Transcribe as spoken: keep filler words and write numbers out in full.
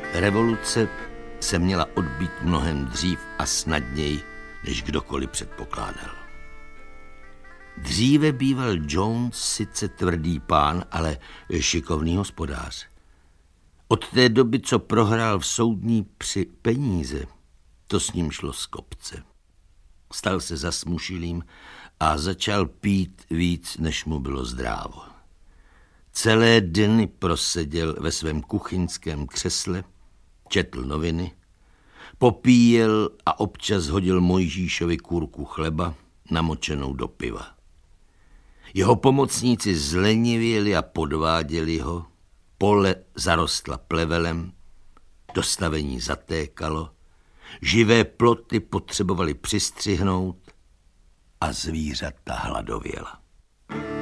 Revoluce se měla odbít mnohem dřív a snadněji, než kdokoliv předpokládal. Dříve býval Jones sice tvrdý pán, ale šikovný hospodář. Od té doby, co prohrál v soudní při peníze, to s ním šlo z kopce. Stal se zasmušilým a začal pít víc, než mu bylo zdrávo. Celé dny proseděl ve svém kuchyňském křesle, četl noviny, popíjel a občas hodil Mojžíšovi kůrku chleba namočenou do piva. Jeho pomocníci zlenivěli a podváděli ho, pole zarostla plevelem, dostavení zatékalo, živé ploty potřebovali přistřihnout a zvířata hladověla.